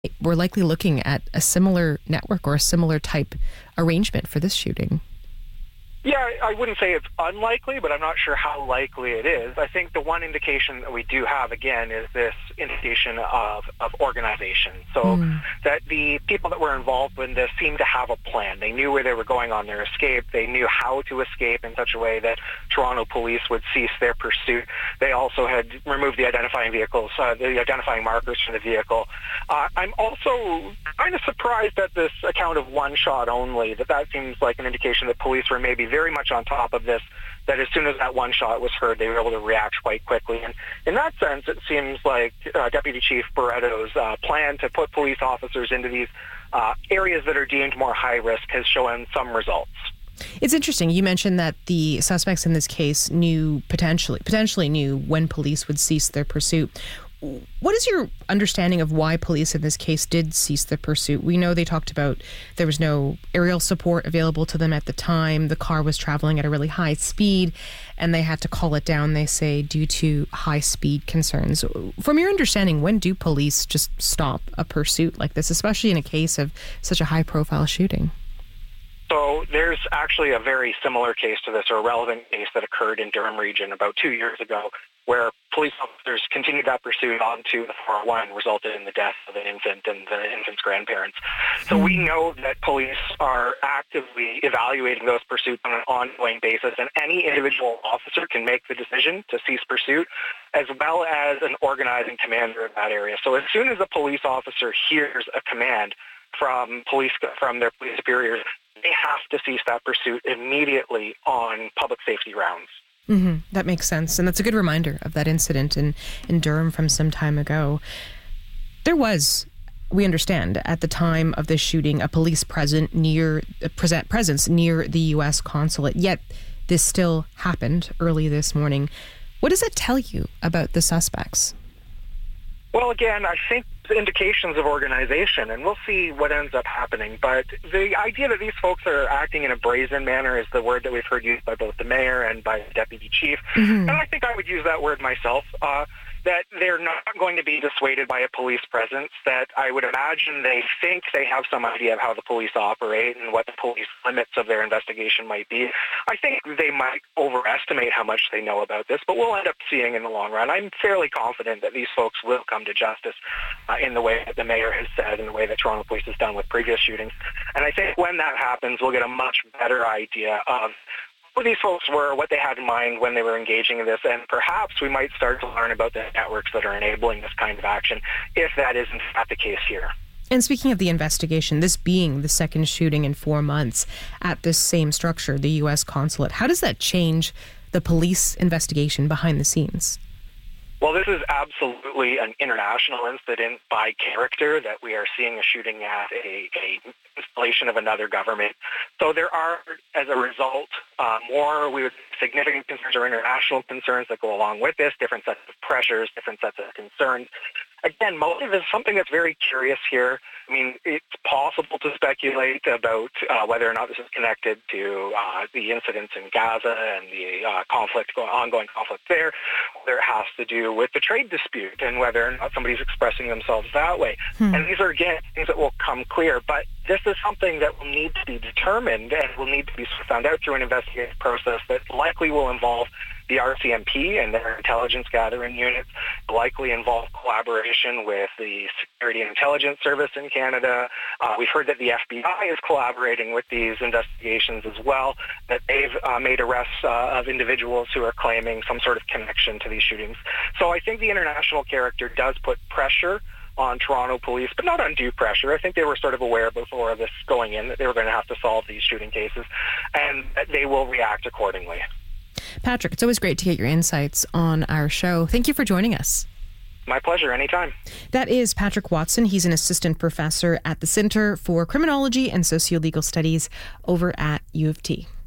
we're likely looking at a similar network or a similar type arrangement for this shooting. Yeah, I wouldn't say it's unlikely, but I'm not sure how likely it is. I think the one indication that we do have, again, is this indication of organization. So that the people that were involved in this seem to have a plan. They knew where they were going on their escape. They knew how to escape in such a way that Toronto police would cease their pursuit. They also had removed the identifying vehicles, the identifying markers from the vehicle. I'm also kind of surprised at this account of one shot only, that seems like an indication that police were maybe very much on top of this, that as soon as that one shot was heard, they were able to react quite quickly. And in that sense, it seems like Deputy Chief Barretto's plan to put police officers into these areas that are deemed more high risk has shown some results. It's interesting. You mentioned that the suspects in this case potentially knew when police would cease their pursuit. What is your understanding of why police in this case did cease the pursuit? We know they talked about there was no aerial support available to them at the time. The car was traveling at a really high speed and they had to call it down, they say, due to high speed concerns. From your understanding, when do police just stop a pursuit like this, especially in a case of such a high profile shooting? So there's actually a very similar case to this, or a relevant case that occurred in Durham region about 2 years ago, where police officers continued that pursuit onto the 401, resulted in the death of an infant and the infant's grandparents. So we know that police are actively evaluating those pursuits on an ongoing basis, and any individual officer can make the decision to cease pursuit, as well as an organizing commander of that area. So as soon as a police officer hears a command from their police superiors, they have to cease that pursuit immediately on public safety grounds. That makes sense. And that's a good reminder of that incident in Durham from some time ago. There was, we understand, at the time of this shooting, a police presence near the U.S. consulate, yet this still happened early this morning. What does that tell you about the suspects? Well, again, I think the indications of organization, and we'll see what ends up happening. But the idea that these folks are acting in a brazen manner is the word that we've heard used by both the mayor and by the deputy chief. And I think I would use that word myself, that they're not going to be dissuaded by a police presence, that I would imagine they think they have some idea of how the police operate and what the police limits of their investigation might be. I think they might overestimate how much they know about this, but we'll end up seeing in the long run. I'm fairly confident that these folks will come to justice in the way that the mayor has said, in the way that Toronto Police has done with previous shootings. And I think when that happens, we'll get a much better idea of who these folks were, what they had in mind when they were engaging in this, and perhaps we might start to learn about the networks that are enabling this kind of action, if that is in fact the case here. And speaking of the investigation, this being the second shooting in 4 months at this same structure, the U.S. consulate, how does that change the police investigation behind the scenes? Well, this is absolutely an international incident by character, that we are seeing a shooting at a installation of another government. So there are, as a result, more significant concerns or international concerns that go along with this, different sets of pressures, different sets of concerns. Again, motive is something that's very curious here. I mean, it's possible to speculate about whether or not this is connected to the incidents in Gaza and the ongoing conflict there, whether it has to do with the trade dispute and whether or not somebody's expressing themselves that way. And these are, again, things that will come clear. But this is something that will need to be determined and will need to be found out through an investigative process that likely will involve the RCMP and their intelligence gathering units, likely involve collaboration with the Security and Intelligence Service in Canada. We've heard that the FBI is collaborating with these investigations as well, that they've made arrests of individuals who are claiming some sort of connection to these shootings. So I think the international character does put pressure on Toronto police, but not undue pressure. I think they were sort of aware before this going in that they were going to have to solve these shooting cases, and that they will react accordingly. Patrick, it's always great to get your insights on our show. Thank you for joining us. My pleasure, anytime. That is Patrick Watson. He's an assistant professor at the Centre for Criminology and Sociolegal Studies over at U of T.